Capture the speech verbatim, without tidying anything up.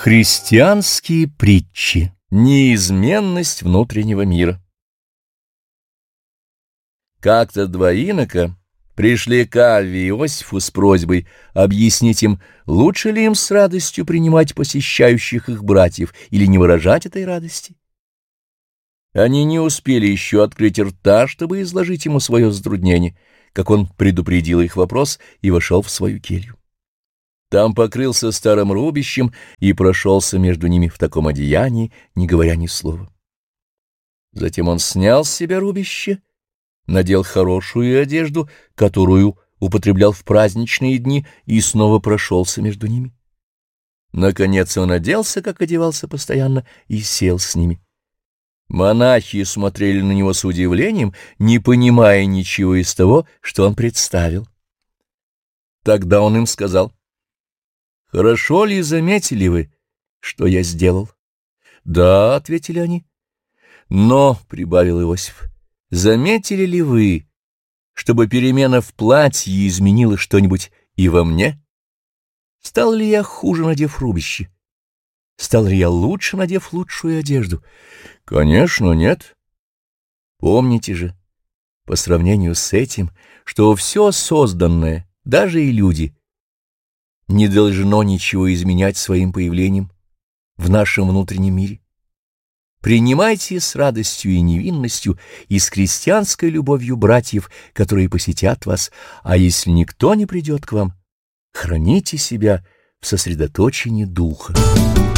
Христианские притчи. Неизменность внутреннего мира. Как-то два инока пришли к Авве и Иосифу с просьбой объяснить им, лучше ли им с радостью принимать посещающих их братьев или не выражать этой радости. Они не успели еще открыть рта, чтобы изложить ему свое затруднение, как он предупредил их вопрос и вошел в свою келью. Там покрылся старым рубищем и прошелся между ними в таком одеянии, не говоря ни слова. Затем он снял с себя рубище, надел хорошую одежду, которую употреблял в праздничные дни, и снова прошелся между ними. Наконец он оделся, как одевался постоянно, и сел с ними. Монахи смотрели на него с удивлением, не понимая ничего из того, что он представил. Тогда он им сказал: «Хорошо ли заметили вы, что я сделал?» «Да», — ответили они. «Но», — прибавил Иосиф, — «заметили ли вы, чтобы перемена в платье изменила что-нибудь и во мне? Стал ли я хуже, надев рубище? Стал ли я лучше, надев лучшую одежду? Конечно, нет. Помните же, по сравнению с этим, что все созданное, даже и люди, не должно ничего изменять своим появлением в нашем внутреннем мире. Принимайте с радостью и невинностью и с христианской любовью братьев, которые посетят вас, а если никто не придет к вам, храните себя в сосредоточении духа».